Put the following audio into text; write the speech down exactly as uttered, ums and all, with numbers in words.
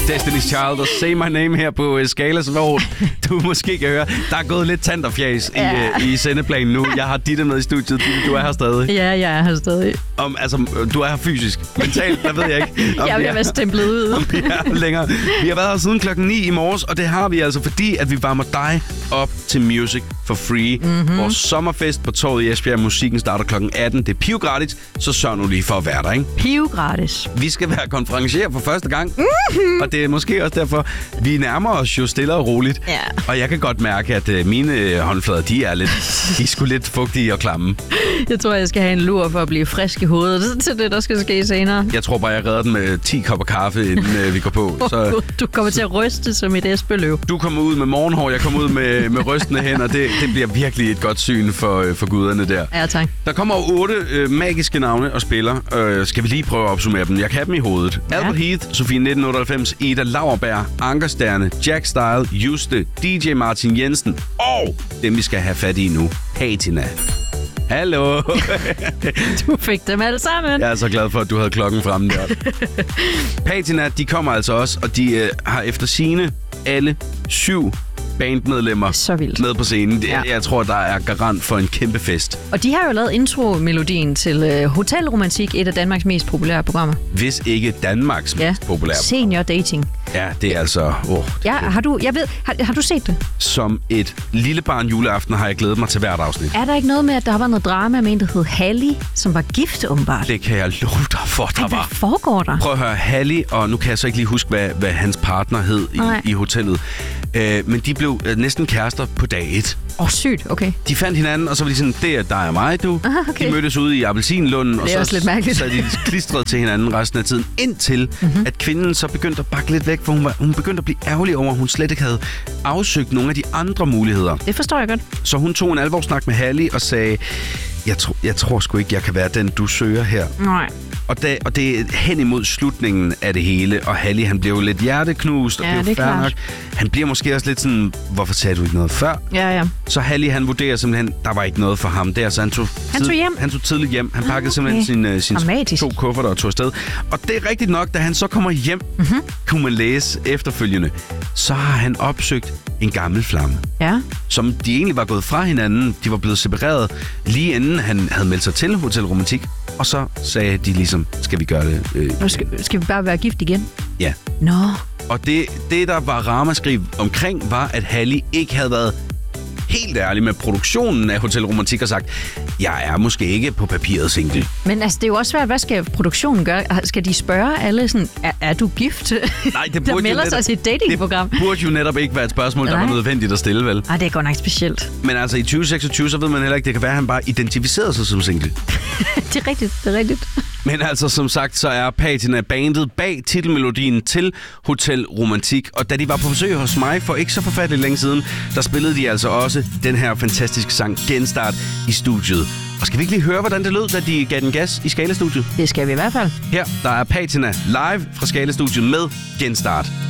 Destiny's Child og Say My Name her på Skala, hvor du måske kan høre, der er gået lidt tand og fjæs ja. i, i sendeplanen nu. Jeg har Ditte med i studiet. Du er her stadig. Ja, jeg er her stadig. Om, altså, du er her fysisk. Mentalt, der ved jeg ikke. Om jeg vil være stemplet ud. Om vi er længere. Vi har været her siden klokken ni i morges, og det har vi altså, fordi at vi varmer dig op til Music for Free. Mm-hmm. Vores sommerfest på Torvet i Esbjerg. Musikken starter klokken atten. Det er pivgratis, så sørg nu lige for at være der, ikke? Pivgratis. Vi skal være konferencier for første gang, mm-hmm. og det er måske også derfor, vi nærmer os jo stille og roligt. Ja. Og jeg kan godt mærke, at uh, mine håndflader, de er lidt, de er sgu lidt fugtige og klamme. Jeg tror, jeg skal have en lur for at blive frisk i hovedet til det, der skal ske senere. Jeg tror bare, jeg redder den med ti kopper kaffe, inden uh, vi går på. Så du kommer til at ryste som et esbeløv. Du kommer ud med morgenhår, jeg kommer ud med, med rystende hænder. Det, det bliver virkelig et godt syn for, uh, for guderne der. Ja, tak. Der kommer otte uh, magiske navne og spiller. Uh, skal vi lige prøve at opsummere dem? Jeg kan have dem i hovedet. Ja. Albert Heath, Sofie nitten otteoghalvfems, Ida Lauerberg, Ankerstjerne, Jack Style, Juste, D J Martin Jensen og dem, vi skal have fat i nu, Patina. Hallo. Du fik dem alle sammen. Jeg er så glad for, at du havde klokken fremme der. Patina, de kommer altså også, og de øh, har efter sigende alle syv bandmedlemmer så vildt. Med på scenen. Ja. Jeg tror, der er garant for en kæmpe fest. Og de har jo lavet intro-melodien til uh, Hotel Romantik, et af Danmarks mest populære programmer. Hvis ikke Danmarks ja. mest populære. Senior Dating. Ja, det er altså... Oh, det ja, har du, jeg ved, har, har du set det? Som et lille barn juleaften har jeg glædet mig til hvert afsnit. Er der ikke noget med, at der har været noget drama med en, der hed Hallie, som var gift, åbenbart? Det kan jeg love dig for, der Ej, var. Hvad foregår der? Prøv at høre, Hallie, og nu kan jeg så ikke lige huske, hvad, hvad hans partner hed i, i hotellet. Øh, men de blev øh, næsten kærester på dag et. Åh, oh, sygt, okay. De fandt hinanden, og så var de sådan, det er dig og mig, du. Aha, okay. De mødtes ude i Appelsinlunden, og så, så de klistret til hinanden resten af tiden, indtil mm-hmm. at kvinden så begyndte at bakke lidt væk, for hun, var, hun begyndte at blive ærgerlig over, at hun slet ikke havde afsøgt nogle af de andre muligheder. Det forstår jeg godt. Så hun tog en alvorssnak med Hallie og sagde, jeg, tro, jeg tror sgu ikke, jeg kan være den, du søger her. Nej. Og, da, og det er hen imod slutningen af det hele, og Hallie, han blev jo lidt hjerteknust, og ja, blev fair nok. Han bliver måske også lidt sådan, hvorfor sagde du ikke noget før? Ja, ja. Så Hallie, han vurderer simpelthen, der var ikke noget for ham der, så han tog, han tog hjem. Han tog tidligt hjem. Han pakkede ah, okay. simpelthen sine sin to kufferter og tog afsted. Og det er rigtigt nok, da han så kommer hjem, mm-hmm. kunne man læse efterfølgende, så har han opsøgt en gammel flamme. Ja. Som de egentlig var gået fra hinanden. De var blevet separeret lige inden han havde meldt sig til Hotel Romantik. Og så sagde de ligesom, skal vi gøre det? Øh, skal, skal vi bare være gift igen? Ja. Nå. Og det, det, der var ramaskrig omkring, var, at Hallie ikke havde været helt ærlig med produktionen af Hotel Romantik og sagt, jeg er måske ikke på papiret single. Men altså, det er jo også svært, hvad skal produktionen gøre? Skal de spørge alle sådan, er, er du gift? Nej, det burde der melder netop, sig til et datingprogram. Det burde jo netop ikke være et spørgsmål, der Nej. var nødvendigt at stille, vel? Nej, det er godt nok specielt. Men altså, i tyve seksogtyve, så ved man heller ikke, det kan være, at han bare identificerer sig som single. Det er rigtigt, det er rigtigt. Men altså, som sagt, så er Patina bandet bag titelmelodien til Hotel Romantik. Og da de var på besøg hos mig for ikke så forfærdeligt længe siden, der spillede de altså også den her fantastiske sang Genstart i studiet. Og skal vi ikke lige høre, hvordan det lød, da de gav den gas i Skala-studiet? Det skal vi i hvert fald. Her, der er Patina live fra Skala-studiet med Genstart.